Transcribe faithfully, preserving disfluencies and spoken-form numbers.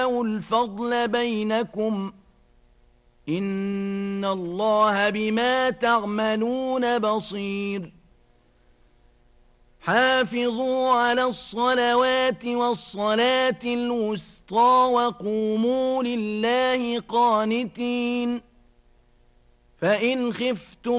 الفضل بينكم إن الله بما تعملون بصير حافظوا على الصلوات والصلاة الوسطى وقوموا لله قانتين فإن خفتم